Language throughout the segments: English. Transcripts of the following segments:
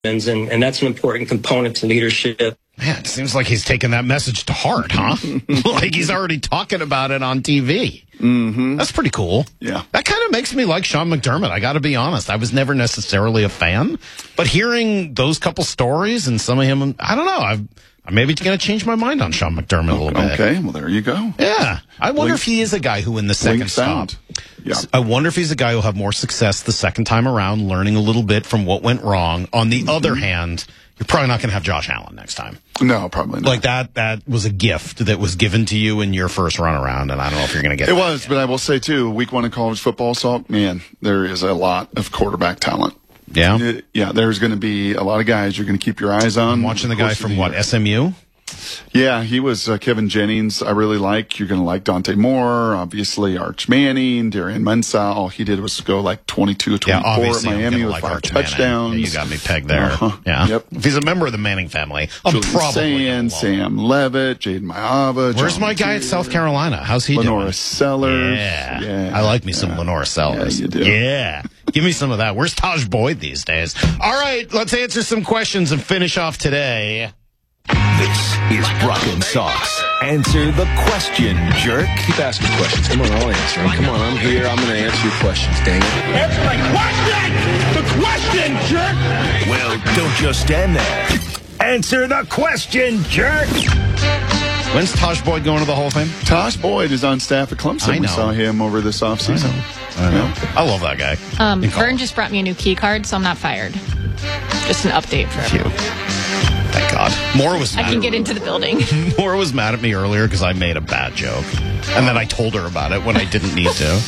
and that's an important component to leadership. Man, it seems like he's taking that message to heart, huh? Like he's already talking about it on TV. Mm-hmm. That's pretty cool. Yeah. That kind of makes me like Sean McDermott, I got to be honest. I was never necessarily a fan, but hearing those couple stories and some of him, I don't know, I'm maybe going to change my mind on Sean McDermott a little bit. Okay, well, there you go. Yeah. I wonder if he is a guy who in the second stop. Yeah. I wonder if he's a guy who'll have more success the second time around, learning a little bit from what went wrong. On the other hand, you're probably not going to have Josh Allen next time. No, probably not. Like that was a gift that was given to you in your first run around, and I don't know if you're going to get it. Was, but I will say, too, week 1 of college football, Salt, man, there is a lot of quarterback talent. Yeah? Yeah, there's going to be a lot of guys you're going to keep your eyes on. I'm watching the guy from, SMU? Yeah, he was Kevin Jennings. I really like. You're going to like Dante Moore, obviously Arch Manning, Darian Mensah. All he did was go like 22-24 at Miami with 5 touchdowns. Yeah, you got me pegged there. Yeah. Yep. If he's a member of the Manning family, I'm Julian probably Sam Levitt, Jaden Maava. Where's my guy at South Carolina? How's he doing? Lenora Sellers. Yeah. I like me some Lenora Sellers. Yeah, you do. Yeah. Give me some of that. Where's Taj Boyd these days? All right, let's answer some questions and finish off today. This is Brock and Sauce. Answer the question, jerk. Keep asking questions. Come on, I'll answer them. Come on, I'm here. I'm going to answer your questions, dang it. Answer my question! The question, jerk! Well, don't just stand there. Answer the question, jerk! When's Taj Boyd going to the Hall of Fame? Taj Boyd is on staff at Clemson. I know. We saw him over this offseason. I know. I love that guy. Vern just brought me a new key card, so I'm not fired. Just an update for everyone. Thank God. Moore was I can get into the building. Moore was mad at me earlier because I made a bad joke. And then I told her about it when I didn't need to.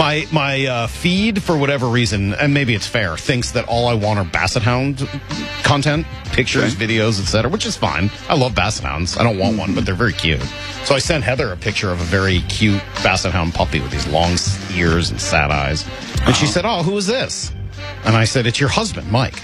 My feed, for whatever reason, and maybe it's fair, thinks that all I want are Basset Hound content, pictures, videos, etc., which is fine. I love Basset Hounds. I don't want one, but they're very cute. So I sent Heather a picture of a very cute Basset Hound puppy with these long ears and sad eyes. And she said, "Oh, who is this?" And I said, "It's your husband, Mike."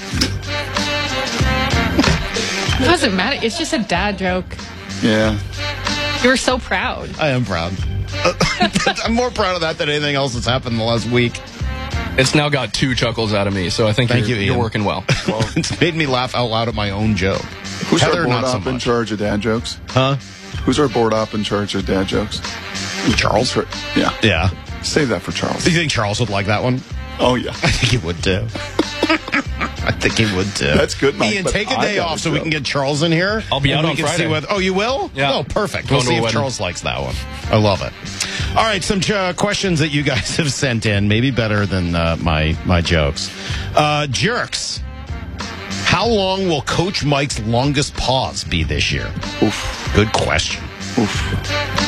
It doesn't matter. It's just a dad joke. Yeah. You were so proud. I am proud. I'm more proud of that than anything else that's happened in the last week. It's now got 2 chuckles out of me, so I think you're working well. It's made me laugh out loud at my own joke. Who's Heather, our board not so op in much. charge of dad jokes? Huh? Who's our board op in charge of dad jokes? Charles? Yeah. Yeah. Save that for Charles. Do you think Charles would like that one? Oh, yeah. I think he would too. I think he would too. That's good, Mike. Ian, but take a I day got off a so we joke. can get Charles in here. I'll be and out we on can Friday. See oh, you will? Yeah. Oh, perfect. Going We'll to see a if wedding. Charles likes that one. I love it. All right, some questions that you guys have sent in, maybe better than my jokes. Jerks. How long will Coach Mike's longest pause be this year? Oof. Good question. Oof.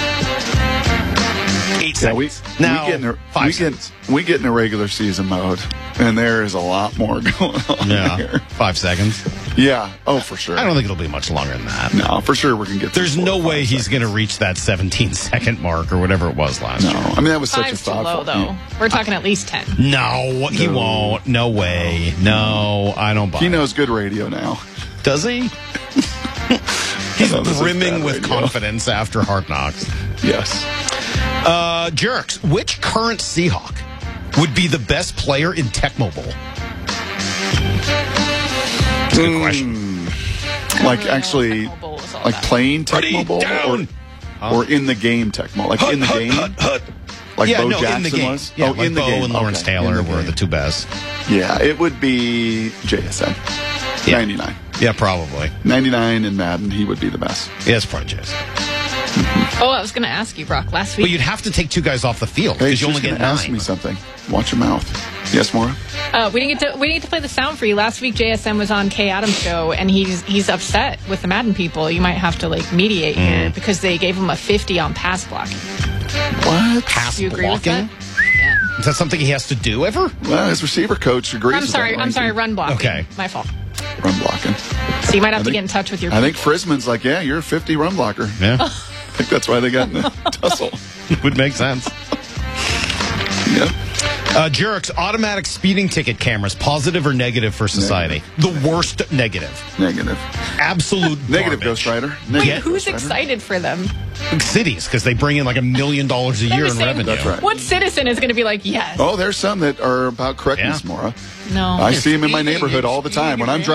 8 Yeah, seconds. Now, 5 seconds. we get in a regular season mode, and there is a lot more going on here. 5 seconds. Yeah. Oh, for sure. I don't think it'll be much longer than that. No, for sure we're going to get There's through no 4 or 5 way he's seconds. going to reach that 17-second mark or whatever it was last No. year. I mean, that was such a 5's too thoughtful. low, though. We're talking at least 10. No, he won't. No way. No, I don't buy He it. knows good radio now. Does he? He's No, this is brimming bad with radio. confidence after Hard Knocks. Yes. Jerks, which current Seahawk would be the best player in Tecmo Bowl? That's a good question. Like actually, like playing Tecmo Bowl or in the game Tecmo, like in the game. Like Yeah, Bo no, Jackson in the game. was? Yeah, oh, like in the Bo game. and Lawrence Okay, Taylor in the were game. the 2 best. Yeah, it would be JSN. Yeah. 99. Yeah, probably. 99 in Madden, he would be the best. Yeah, it's probably Jason. Oh, I was going to ask you, Brock, last But week. you'd have to take 2 guys off the field Hey, because you she's only get gonna ask 9. me something. Watch your mouth. Yes, Maura? We didn't get to play the sound for you. Last week, JSM was on Kay Adams' show, and he's upset with the Madden people. You might have to mediate here because they gave him a 50 on pass blocking. What? Pass Do you agree with blocking? that? Yeah. Is that something he has to do ever? Well, his receiver coach agrees I'm with sorry, that. I'm sorry, run blocking. Okay. My fault. Run blocking. So you might have to think- get in touch with your I people. think Frisman's like, yeah, you're a 50 run blocker. Yeah. I think that's why they got in the tussle. Would make sense. Yep. Jerks, automatic speeding ticket cameras, positive or negative for society? Negative. The worst negative. Negative. Absolute negative, garbage. Ghost Rider. Wait, who's excited for them? Cities, because they bring in like $1 million a year in revenue. That's right. What citizen is going to be like, yes? Oh, there's some that are about correctness, Maura. No. I see them in my neighborhood all the time. When I'm driving